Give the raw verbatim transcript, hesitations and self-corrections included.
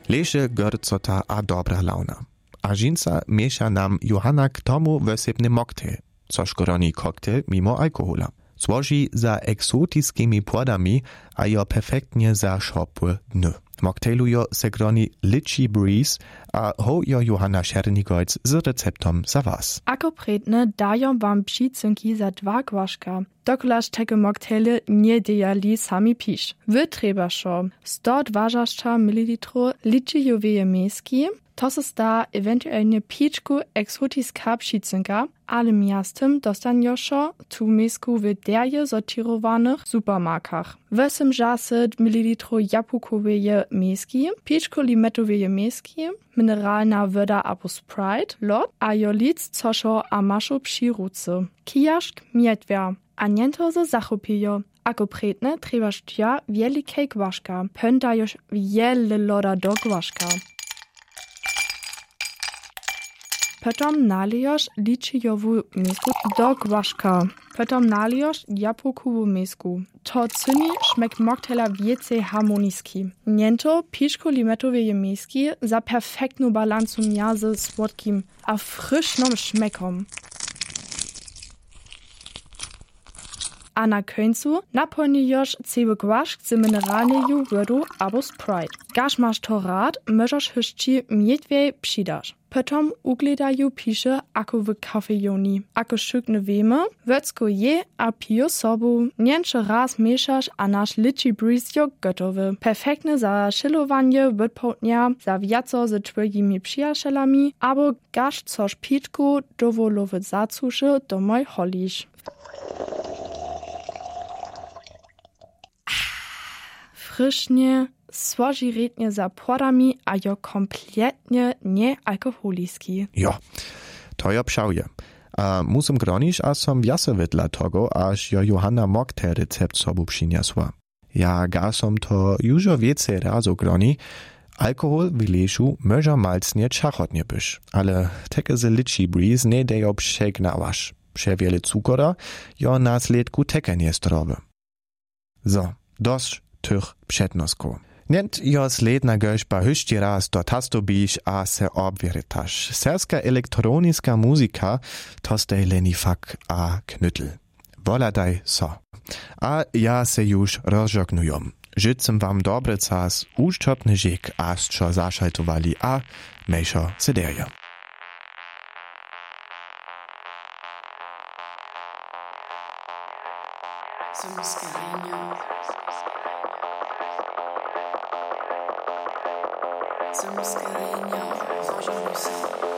Leže gorcota a dobra launa. A žinca mieša nam Johanna k tomu wysepny mocktail, což koroni koktail mimo alkohola. Złoży za eksotickimi płodami, a jo perfektnie za szopłe dny. Moktailu jo se groni Litchi Breeze, a ho jo Johanna Schernigojc z receptom za was. Ako predne dają wam przycynki za dwa głaszka. Dokolaż tego moktaile nie dejali sami pisz. Wy treba šo sto dwadzieścia mililitrów liczyjoweje mieski, to se sta ewentualnie piczku eksotiska przycynka, ale miastem dostanioszo tu miesku w derje sortirowanych supermarkach. osiemdziesiąt mililitrów jabłkoweje mieski, piczku limetoweje mieski, mineralna woda albo Sprite, lod, a jolic coszo a maszo przy ruce. Kijaszk miedwia, a niento ze zachopijo. Ako predne trebaš tja wielkie głaszka, pęta już wiele loda do głaszka. Potom nalijoš ličijovu mesku do głaszka. Potom nalijoš jabłkovu mesku. To cyni šmek mocktaila wiece harmoniski. Niento piszko limetoweje meski za perfektnu balansu między słodkim a frischnym szmekom. A na końcu napełnijoš cały głaszk z mineralną wodą albo Sprite. Gaż masz to rad, możesz jeszcze miedwie przydasz. Potom ugledaju pisze ako w kafejoni. Ako szykne wiemy, wecko je a piju sobu, niencze raz mieszasz a nasz Litchi Breeze jo gotowy. Perfektne za szylowanie wypołdnia, za wiaco ze twojimi przyjacielami, albo gaż coś pitku dowolowy zacuszy do moj holisz. Frischnie, słożiretnie za płodami, a jo kompletnie niealkoholiski. Jo, to jo pšauje. A musím groniš, a som vjasowy dla tego, aż jo Johanna mocktail recept sobu przyniosła. Ja ga som to jużo wiece razu groni, alkohol w leszu może malcnie czachotnie byś, ale teke ze Litchi Breeze nie dejo przegnałaś. Przewiele cukora, jo na sledku teke nie zdrowe. So, dość tych przednosków. Nient jo sledna gośba hyszcie raz do tastobisz a se obwierytasz. Serska elektroniska muzika to stej leni fak a knüttel. Woladaj so. A ja se już rozżognujom. Życzę wam dobry czas, uszczopny żyk, a scho zaszaltowali, a mejszo sederja. Somos cariño. Somos cariño.